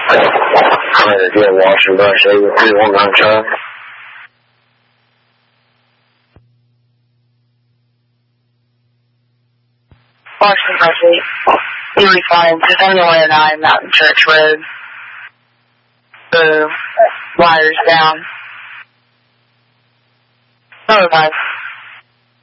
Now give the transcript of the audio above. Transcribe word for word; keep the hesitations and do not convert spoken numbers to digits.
Dear Washington, say with me one more time. Washington, Presley, you respond to seventy-one oh nine Mountain Church Road. The wire's down. Oh, guys.